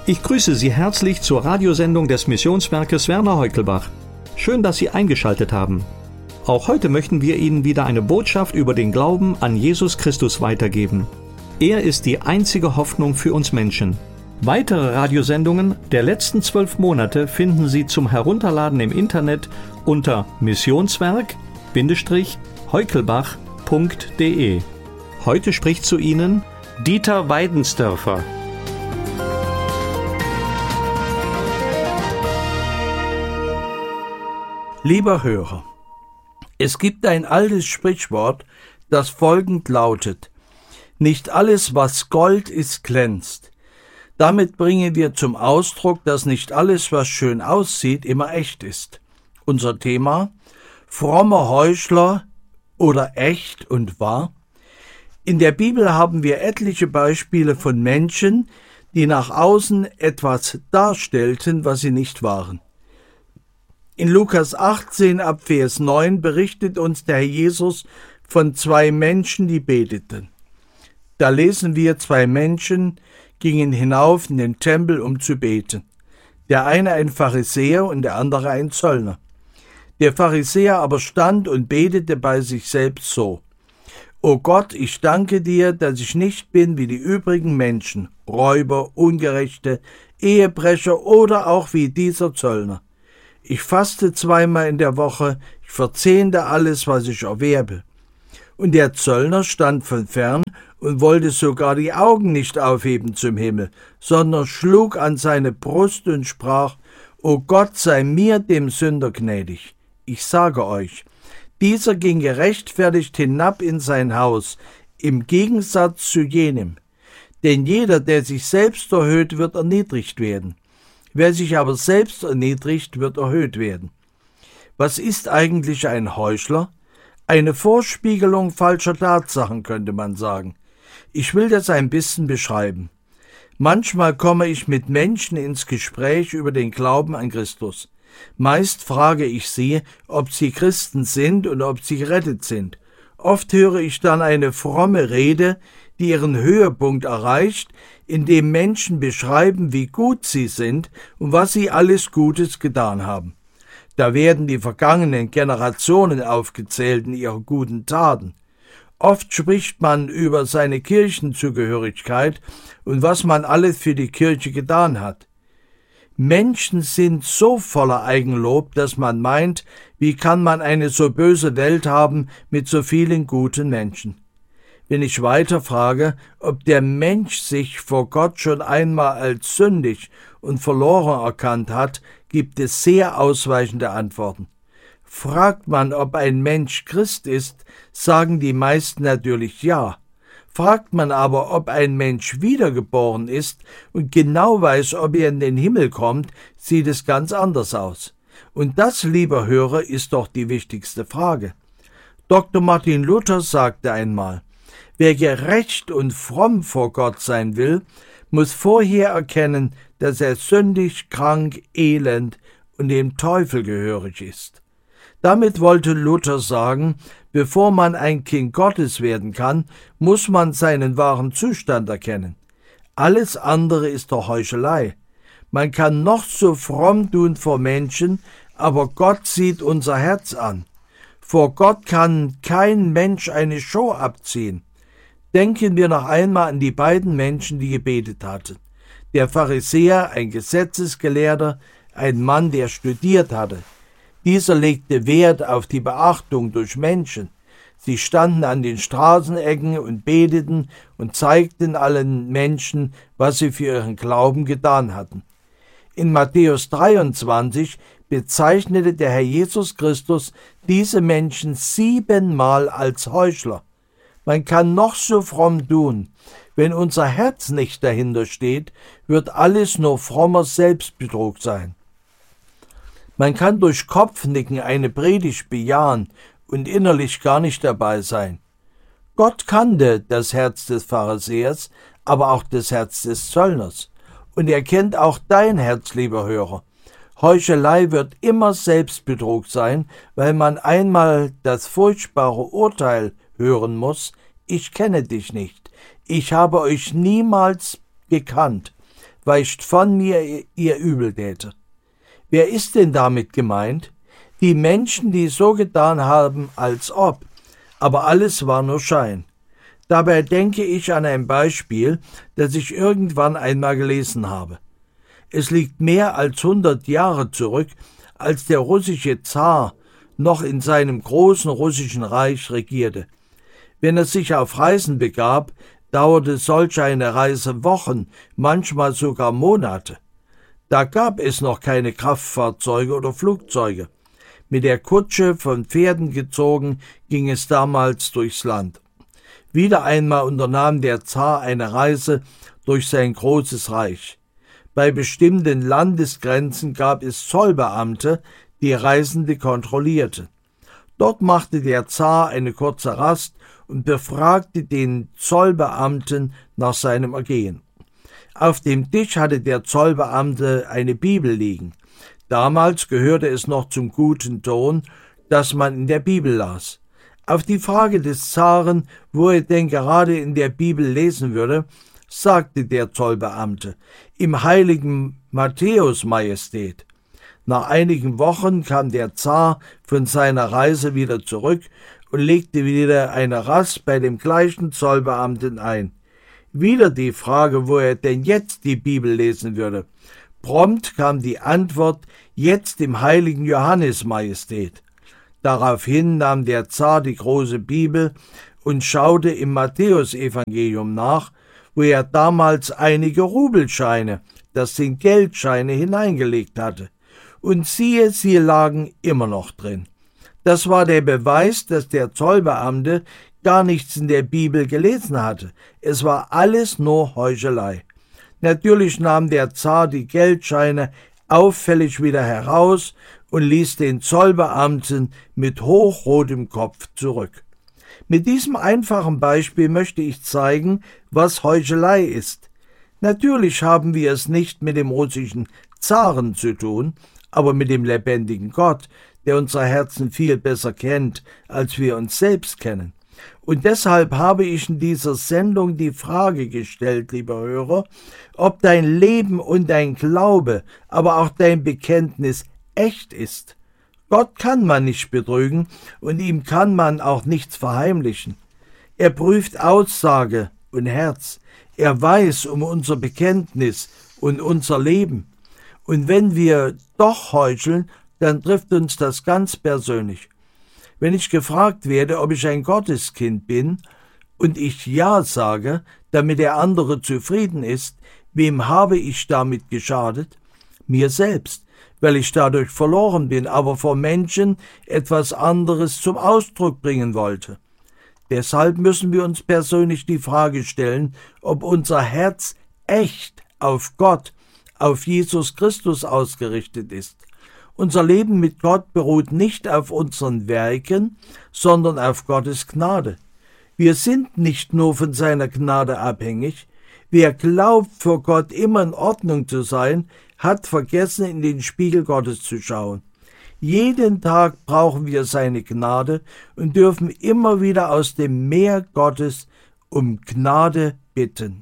Ich grüße Sie herzlich zur Radiosendung des Missionswerkes Werner Heukelbach. Schön, dass Sie eingeschaltet haben. Auch heute möchten wir Ihnen wieder eine Botschaft über den Glauben an Jesus Christus weitergeben. Er ist die einzige Hoffnung für uns Menschen. Weitere Radiosendungen der letzten 12 Monate finden Sie zum Herunterladen im Internet unter missionswerk-heukelbach.de. Heute spricht zu Ihnen Dieter Weidensdörfer. Lieber Hörer, es gibt ein altes Sprichwort, das folgend lautet: Nicht alles, was Gold ist, glänzt. Damit bringen wir zum Ausdruck, dass nicht alles, was schön aussieht, immer echt ist. Unser Thema: fromme Heuchler oder echt und wahr. In der Bibel haben wir etliche Beispiele von Menschen, die nach außen etwas darstellten, was sie nicht waren. In Lukas 18 ab Vers 9 berichtet uns der Herr Jesus von 2 Menschen, die beteten. Da lesen wir, 2 Menschen gingen hinauf in den Tempel, um zu beten. Der eine ein Pharisäer und der andere ein Zöllner. Der Pharisäer aber stand und betete bei sich selbst so: O Gott, ich danke dir, dass ich nicht bin wie die übrigen Menschen, Räuber, Ungerechte, Ehebrecher oder auch wie dieser Zöllner. Ich faste 2-mal in der Woche, ich verzehnte alles, was ich erwerbe. Und der Zöllner stand von fern und wollte sogar die Augen nicht aufheben zum Himmel, sondern schlug an seine Brust und sprach: O Gott, sei mir, dem Sünder, gnädig. Ich sage euch, dieser ging gerechtfertigt hinab in sein Haus, im Gegensatz zu jenem. Denn jeder, der sich selbst erhöht, wird erniedrigt werden. Wer sich aber selbst erniedrigt, wird erhöht werden. Was ist eigentlich ein Heuchler? Eine Vorspiegelung falscher Tatsachen, könnte man sagen. Ich will das ein bisschen beschreiben. Manchmal komme ich mit Menschen ins Gespräch über den Glauben an Christus. Meist frage ich sie, ob sie Christen sind und ob sie gerettet sind. Oft höre ich dann eine fromme Rede, die ihren Höhepunkt erreicht, indem Menschen beschreiben, wie gut sie sind und was sie alles Gutes getan haben. Da werden die vergangenen Generationen aufgezählt in ihren guten Taten. Oft spricht man über seine Kirchenzugehörigkeit und was man alles für die Kirche getan hat. Menschen sind so voller Eigenlob, dass man meint, wie kann man eine so böse Welt haben mit so vielen guten Menschen? Wenn ich weiter frage, ob der Mensch sich vor Gott schon einmal als sündig und verloren erkannt hat, gibt es sehr ausweichende Antworten. Fragt man, ob ein Mensch Christ ist, sagen die meisten natürlich ja. Fragt man aber, ob ein Mensch wiedergeboren ist und genau weiß, ob er in den Himmel kommt, sieht es ganz anders aus. Und das, lieber Hörer, ist doch die wichtigste Frage. Dr. Martin Luther sagte einmal: Wer gerecht und fromm vor Gott sein will, muss vorher erkennen, dass er sündig, krank, elend und dem Teufel gehörig ist. Damit wollte Luther sagen, bevor man ein Kind Gottes werden kann, muss man seinen wahren Zustand erkennen. Alles andere ist doch Heuchelei. Man kann noch so fromm tun vor Menschen, aber Gott sieht unser Herz an. Vor Gott kann kein Mensch eine Show abziehen. Denken wir noch einmal an die beiden Menschen, die gebetet hatten. Der Pharisäer, ein Gesetzesgelehrter, ein Mann, der studiert hatte. Dieser legte Wert auf die Beachtung durch Menschen. Sie standen an den Straßenecken und beteten und zeigten allen Menschen, was sie für ihren Glauben getan hatten. In Matthäus 23 bezeichnete der Herr Jesus Christus diese Menschen 7-mal als Heuchler. Man kann noch so fromm tun. Wenn unser Herz nicht dahinter steht, wird alles nur frommer Selbstbetrug sein. Man kann durch Kopfnicken eine Predigt bejahen und innerlich gar nicht dabei sein. Gott kannte das Herz des Pharisäers, aber auch das Herz des Zöllners. Und er kennt auch dein Herz, lieber Hörer. Heuchelei wird immer Selbstbetrug sein, weil man einmal das furchtbare Urteil hören muss: Ich kenne dich nicht, ich habe euch niemals gekannt. weicht von mir, ihr Übeltäter. Wer ist denn damit gemeint? Die Menschen, die so getan haben, als ob. Aber alles war nur Schein. Dabei denke ich an ein Beispiel, das ich irgendwann einmal gelesen habe. Es liegt mehr als 100 Jahre zurück, als der russische Zar noch in seinem großen russischen Reich regierte. Wenn er sich auf Reisen begab, dauerte solch eine Reise Wochen, manchmal sogar Monate. Da gab es noch keine Kraftfahrzeuge oder Flugzeuge. Mit der Kutsche von Pferden gezogen ging es damals durchs Land. Wieder einmal unternahm der Zar eine Reise durch sein großes Reich. Bei bestimmten Landesgrenzen gab es Zollbeamte, die Reisende kontrollierten. Dort machte der Zar eine kurze Rast und befragte den Zollbeamten nach seinem Ergehen. Auf dem Tisch hatte der Zollbeamte eine Bibel liegen. Damals gehörte es noch zum guten Ton, dass man in der Bibel las. Auf die Frage des Zaren, wo er denn gerade in der Bibel lesen würde, sagte der Zollbeamte: im heiligen Matthäus, Majestät. Nach einigen Wochen kam der Zar von seiner Reise wieder zurück und legte wieder eine Rast bei dem gleichen Zollbeamten ein. Wieder die Frage, wo er denn jetzt die Bibel lesen würde. Prompt kam die Antwort: jetzt im heiligen Johannes, Majestät. Daraufhin nahm der Zar die große Bibel und schaute im Matthäusevangelium nach, wo er damals einige Rubelscheine, das sind Geldscheine, hineingelegt hatte. Und siehe, sie lagen immer noch drin. Das war der Beweis, dass der Zollbeamte gar nichts in der Bibel gelesen hatte. Es war alles nur Heuchelei. Natürlich nahm der Zar die Geldscheine auffällig wieder heraus und ließ den Zollbeamten mit hochrotem Kopf zurück. Mit diesem einfachen Beispiel möchte ich zeigen, was Heuchelei ist. Natürlich haben wir es nicht mit dem russischen Zaren zu tun, aber mit dem lebendigen Gott, der unsere Herzen viel besser kennt, als wir uns selbst kennen. Und deshalb habe ich in dieser Sendung die Frage gestellt, lieber Hörer, ob dein Leben und dein Glaube, aber auch dein Bekenntnis echt ist. Gott kann man nicht betrügen und ihm kann man auch nichts verheimlichen. Er prüft Aussage und Herz. Er weiß um unser Bekenntnis und unser Leben. Und wenn wir doch heucheln, dann trifft uns das ganz persönlich. Wenn ich gefragt werde, ob ich ein Gotteskind bin, und ich Ja sage, damit der andere zufrieden ist, wem habe ich damit geschadet? Mir selbst, weil ich dadurch verloren bin, aber vor Menschen etwas anderes zum Ausdruck bringen wollte. Deshalb müssen wir uns persönlich die Frage stellen, ob unser Herz echt auf Gott, auf Jesus Christus ausgerichtet ist. Unser Leben mit Gott beruht nicht auf unseren Werken, sondern auf Gottes Gnade. Wir sind nicht nur von seiner Gnade abhängig. Wer glaubt, vor Gott immer in Ordnung zu sein, hat vergessen, in den Spiegel Gottes zu schauen. Jeden Tag brauchen wir seine Gnade und dürfen immer wieder aus dem Meer Gottes um Gnade bitten.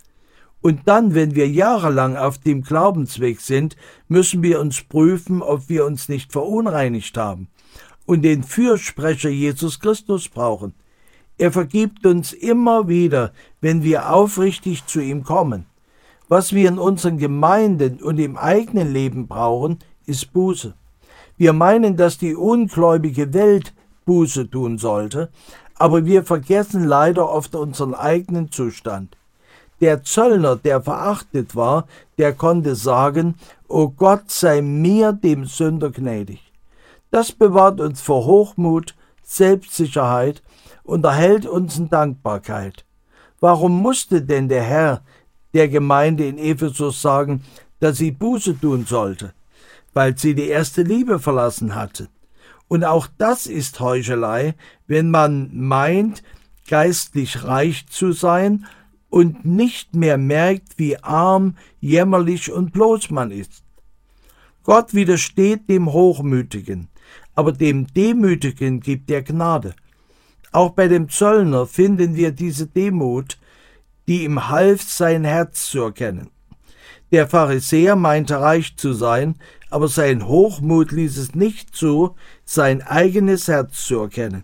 Und dann, wenn wir jahrelang auf dem Glaubensweg sind, müssen wir uns prüfen, ob wir uns nicht verunreinigt haben und den Fürsprecher Jesus Christus brauchen. Er vergibt uns immer wieder, wenn wir aufrichtig zu ihm kommen. Was wir in unseren Gemeinden und im eigenen Leben brauchen, ist Buße. Wir meinen, dass die ungläubige Welt Buße tun sollte, aber wir vergessen leider oft unseren eigenen Zustand. Der Zöllner, der verachtet war, der konnte sagen: O Gott, sei mir, dem Sünder, gnädig. Das bewahrt uns vor Hochmut, Selbstsicherheit und erhält uns in Dankbarkeit. Warum musste denn der Herr der Gemeinde in Ephesus sagen, dass sie Buße tun sollte? Weil sie die erste Liebe verlassen hatte. Und auch das ist Heuchelei, wenn man meint, geistlich reich zu sein und nicht mehr merkt, wie arm, jämmerlich und bloß man ist. Gott widersteht dem Hochmütigen, aber dem Demütigen gibt er Gnade. Auch bei dem Zöllner finden wir diese Demut, die ihm half, sein Herz zu erkennen. Der Pharisäer meinte reich zu sein, aber sein Hochmut ließ es nicht zu, sein eigenes Herz zu erkennen.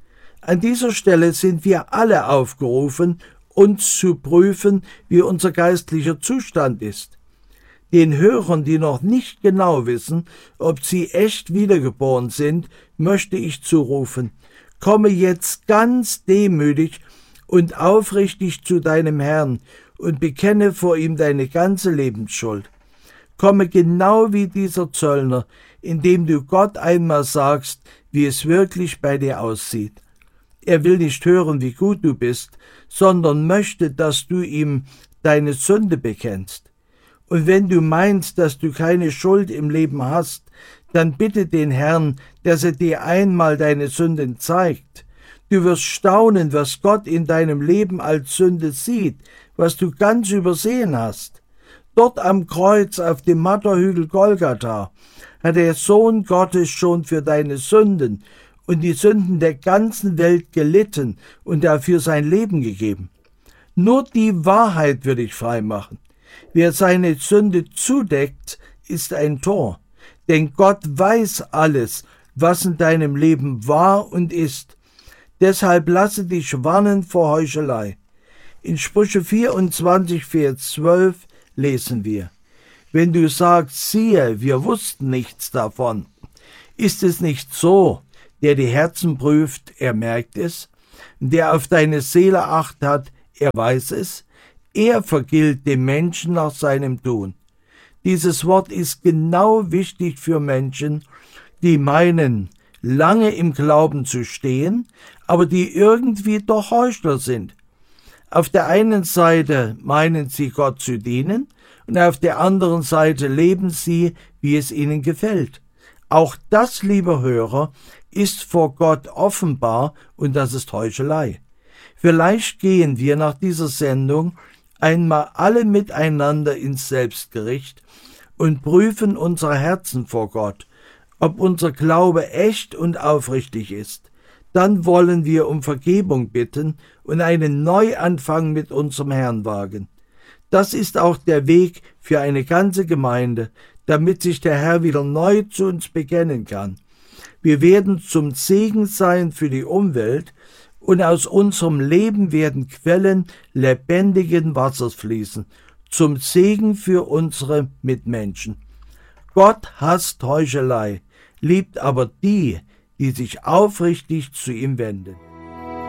An dieser Stelle sind wir alle aufgerufen, uns zu prüfen, wie unser geistlicher Zustand ist. Den Hörern, die noch nicht genau wissen, ob sie echt wiedergeboren sind, möchte ich zurufen: Komme jetzt ganz demütig und aufrichtig zu deinem Herrn und bekenne vor ihm deine ganze Lebensschuld. Komme genau wie dieser Zöllner, indem du Gott einmal sagst, wie es wirklich bei dir aussieht. Er will nicht hören, wie gut du bist, sondern möchte, dass du ihm deine Sünde bekennst. Und wenn du meinst, dass du keine Schuld im Leben hast, dann bitte den Herrn, dass er dir einmal deine Sünden zeigt. Du wirst staunen, was Gott in deinem Leben als Sünde sieht, was du ganz übersehen hast. Dort am Kreuz auf dem Marterhügel Golgatha hat der Sohn Gottes schon für deine Sünden und die Sünden der ganzen Welt gelitten und dafür sein Leben gegeben. Nur die Wahrheit will dich frei machen. Wer seine Sünde zudeckt, ist ein Tor. Denn Gott weiß alles, was in deinem Leben war und ist. Deshalb lasse dich warnen vor Heuchelei. In Sprüche 24, Vers 12 lesen wir: Wenn du sagst, siehe, wir wussten nichts davon, ist es nicht so, der die Herzen prüft, er merkt es, der auf deine Seele Acht hat, er weiß es, er vergilt dem Menschen nach seinem Tun. Dieses Wort ist genau wichtig für Menschen, die meinen, lange im Glauben zu stehen, aber die irgendwie doch Heuchler sind. Auf der einen Seite meinen sie, Gott zu dienen, und auf der anderen Seite leben sie, wie es ihnen gefällt. Auch das, liebe Hörer, ist vor Gott offenbar, und das ist Heuchelei. Vielleicht gehen wir nach dieser Sendung einmal alle miteinander ins Selbstgericht und prüfen unsere Herzen vor Gott, ob unser Glaube echt und aufrichtig ist. Dann wollen wir um Vergebung bitten und einen Neuanfang mit unserem Herrn wagen. Das ist auch der Weg für eine ganze Gemeinde, damit sich der Herr wieder neu zu uns bekennen kann. Wir werden zum Segen sein für die Umwelt, und aus unserem Leben werden Quellen lebendigen Wassers fließen, zum Segen für unsere Mitmenschen. Gott hasst Heuchelei, liebt aber die, die sich aufrichtig zu ihm wenden.